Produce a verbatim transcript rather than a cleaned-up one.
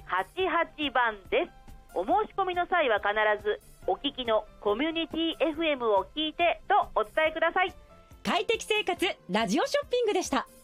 はちはちばんです。お申し込みの際は必ずお聞きのコミュニティ エフエム を聞いてとお伝えください。 快適生活ラジオショッピングでした。